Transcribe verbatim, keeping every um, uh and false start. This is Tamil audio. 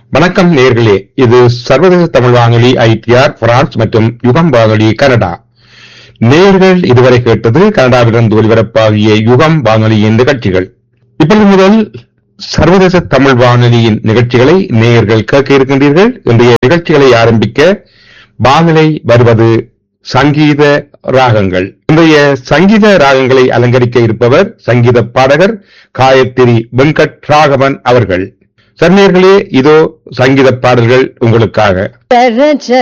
வணக்கம் நேயர்களே, இது சர்வதேச தமிழ் வானொலி ஐடிஆர் பிரான்ஸ் மற்றும் யுகம் வானொலி கனடா. நேயர்கள் இதுவரை கேட்டது கனடாவிலிருந்து ஒலிபரப்பாகிய யுகம் வானொலியின் நிகழ்ச்சிகள். இப்பொழுது முதல் சர்வதேச தமிழ் வானொலியின் நிகழ்ச்சிகளை நேயர்கள் கேட்க இருக்கின்றீர்கள். இன்றைய நிகழ்ச்சிகளை ஆரம்பிக்க வானிலை வருவது சங்கீத ராகங்கள். இன்றைய சங்கீத ராகங்களை அலங்கரிக்க இருப்பவர் சங்கீத பாடகர் காயத்ரி வெங்கட் ராகவன் அவர்கள். சர்ணியர்களே, இதோ சங்கீத பாடல்கள் உங்களுக்காக.